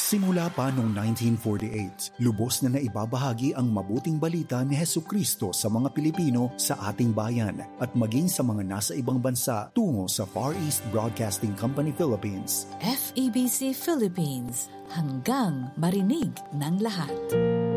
Simula pa noong 1948, lubos na naibabahagi ang mabuting balita ni Hesukristo sa mga Pilipino sa ating bayan at maging sa mga nasa ibang bansa tungo sa Far East Broadcasting Company Philippines. FEBC Philippines, hanggang marinig ng lahat.